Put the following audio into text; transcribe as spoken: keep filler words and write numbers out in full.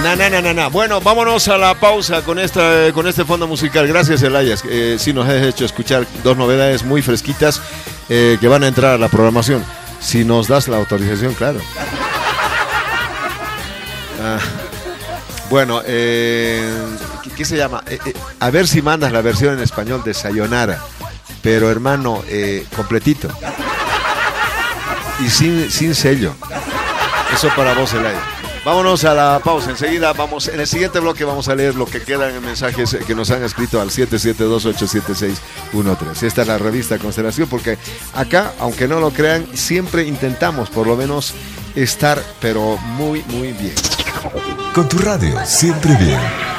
No, no, no, no, no. Bueno, vámonos a la pausa con esta, con este fondo musical. Gracias, Elayas. Eh, sí, nos has hecho escuchar dos novedades muy fresquitas eh, que van a entrar a la programación. Si nos das la autorización, claro. Ah, bueno, eh, ¿qué, ¿qué se llama? Eh, eh, a ver si mandas la versión en español de Sayonara. Pero, hermano, eh, completito. Y sin, sin sello. Eso para vos, Elayas. Vámonos a la pausa. Enseguida vamos, en el siguiente bloque vamos a leer lo que quedan en mensajes que nos han escrito al siete siete dos, ocho siete seis uno tres. Esta es la revista Constelación, porque acá, aunque no lo crean, siempre intentamos por lo menos estar, pero muy, muy bien. Con tu radio, siempre bien.